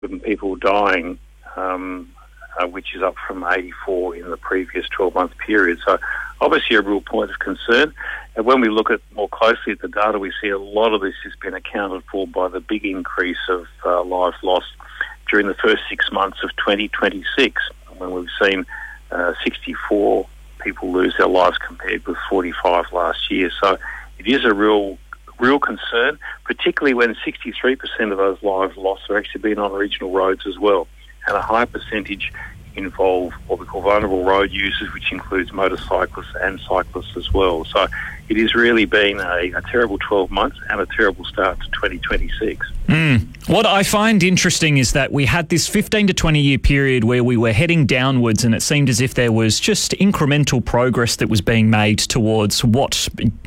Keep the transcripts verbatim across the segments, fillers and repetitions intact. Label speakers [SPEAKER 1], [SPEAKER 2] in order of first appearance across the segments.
[SPEAKER 1] people dying, um, uh, which is up from eighty-four in the previous twelve-month period. So obviously a real point of concern. And when we look at more closely at the data, we see a lot of this has been accounted for by the big increase of uh, lives lost during the first six months of twenty twenty-six, when we've seen uh, sixty-four people lose their lives compared with forty-five last year. So it is a real real concern, particularly when sixty-three percent of those lives lost are actually been on regional roads as well, and a high percentage involve what we call vulnerable road users, which includes motorcyclists and cyclists as well. So it has really been a, a terrible twelve months and a terrible start to twenty twenty-six.
[SPEAKER 2] Mm. What I find interesting is that we had this fifteen to twenty year period where we were heading downwards, and it seemed as if there was just incremental progress that was being made towards what...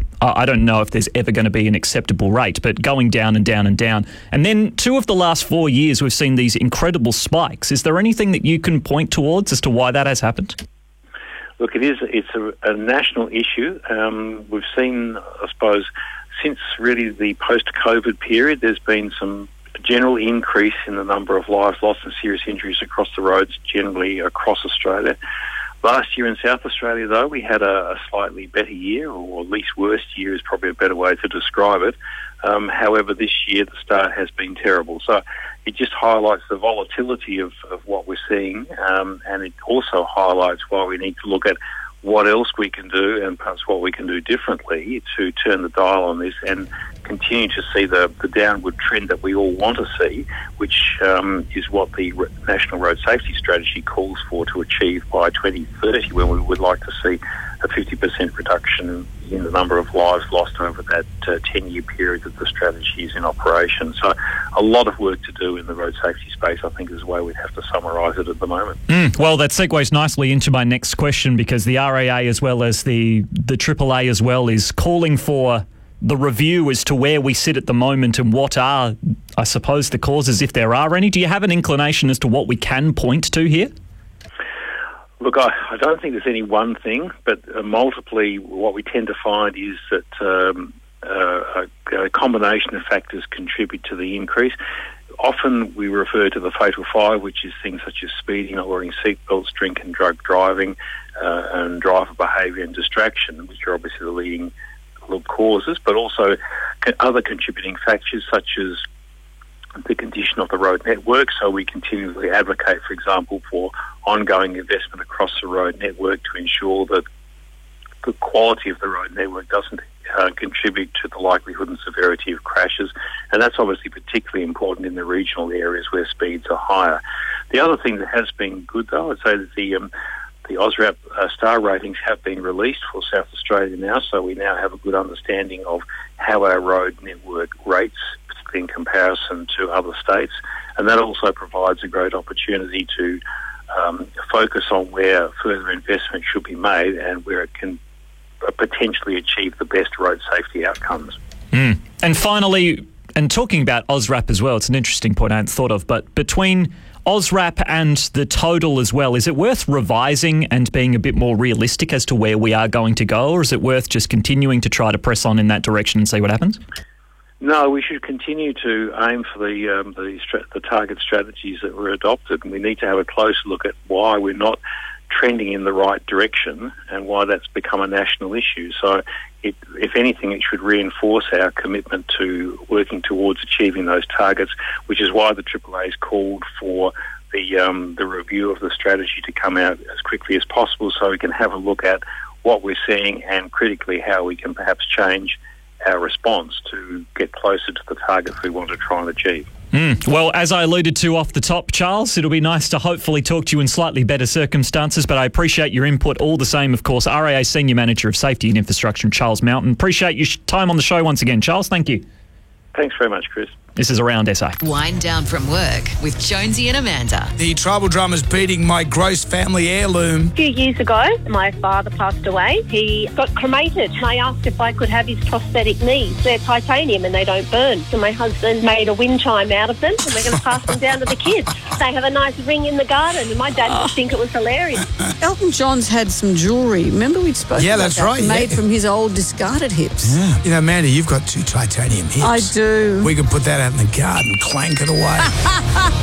[SPEAKER 2] I don't know if there's ever going to be an acceptable rate, but going down and down and down. And then two of the last four years, we've seen these incredible spikes. Is there anything that you can point towards as to why that has happened?
[SPEAKER 1] Look, it is, it's a, a national issue. Um, we've seen, I suppose, since really the post-COVID period, there's been some general increase in the number of lives lost and serious injuries across the roads, generally across Australia. Last year in South Australia, though, we had a, a slightly better year, or at least worst year is probably a better way to describe it. Um, however, this year the start has been terrible. So it just highlights the volatility of, of what we're seeing, um, and it also highlights why we need to look at what else we can do and perhaps what we can do differently to turn the dial on this and continue to see the, the downward trend that we all want to see, which um, is what the National Road Safety Strategy calls for to achieve by twenty thirty, when we would like to see a fifty percent reduction in the number of lives lost over that uh, ten year period that the strategy is in operation. So a lot of work to do in the road safety space, I think, is the way we'd have to summarise it at the moment.
[SPEAKER 2] Mm, well, that segues nicely into my next question, because the R A A as well as the, the triple A as well is calling for the review as to where we sit at the moment and what are, I suppose, the causes, if there are any. Do you have an inclination as to what we can point to here?
[SPEAKER 1] Look, I, I don't think there's any one thing, but uh, multiply, what we tend to find is that um, uh, a, a combination of factors contribute to the increase. Often we refer to the fatal five, which is things such as speeding, not wearing seatbelts, drink and drug driving, uh, and driver behaviour and distraction, which are obviously the leading causes, but also other contributing factors such as the condition of the road network. So we continually advocate, for example, for ongoing investment across the road network to ensure that the quality of the road network doesn't uh, contribute to the likelihood and severity of crashes. And that's obviously particularly important in the regional areas where speeds are higher. The other thing that has been good, though, I'd say that the um, The OSRAP uh, star ratings have been released for South Australia now, so we now have a good understanding of how our road network rates, particularly in comparison to other states. And that also provides a great opportunity to um, focus on where further investment should be made and where it can uh, potentially achieve the best road safety outcomes.
[SPEAKER 2] Mm. And finally, and talking about OSRAP as well, it's an interesting point I hadn't thought of, but between OSRAP and the total as well, is it worth revising and being a bit more realistic as to where we are going to go, or is it worth just continuing to try to press on in that direction and see what happens?
[SPEAKER 1] No, we should continue to aim for the um, the, stra- the target strategies that were adopted, and we need to have a close look at why we're not trending in the right direction and why that's become a national issue. So it, if anything, it should reinforce our commitment to working towards achieving those targets, which is why the triple A's called for the um, the review of the strategy to come out as quickly as possible, so we can have a look at what we're seeing and critically how we can perhaps change our response to get closer to the targets we want to try and achieve.
[SPEAKER 2] Mm. Well, as I alluded to off the top, Charles, it'll be nice to hopefully talk to you in slightly better circumstances, but I appreciate your input all the same, of course. R A A Senior Manager of Safety and Infrastructure, Charles Mountain. Appreciate your time on the show once again, Charles. Thank you.
[SPEAKER 1] Thanks very much, Chris.
[SPEAKER 2] This is Around S A.
[SPEAKER 3] Wind down from work with Jonesy and Amanda.
[SPEAKER 4] The tribal drummer's beating my gross family heirloom.
[SPEAKER 5] A few years ago, my father passed away. He got cremated. I asked if I could have his prosthetic knees. They're titanium and they don't burn. So my husband made a wind chime out of them, and we're going to pass them down to the kids. They have a nice ring in the garden, and my dad would think it was hilarious.
[SPEAKER 6] Elton John's had some jewellery. Remember we'd spoken
[SPEAKER 4] Yeah,
[SPEAKER 6] about
[SPEAKER 4] that's
[SPEAKER 6] that,
[SPEAKER 4] right,
[SPEAKER 6] made
[SPEAKER 4] yeah.
[SPEAKER 6] from his old discarded hips.
[SPEAKER 4] Yeah. You know, Amanda, you've got two titanium hips.
[SPEAKER 6] I do.
[SPEAKER 4] We could put that out in the garden, clank it away.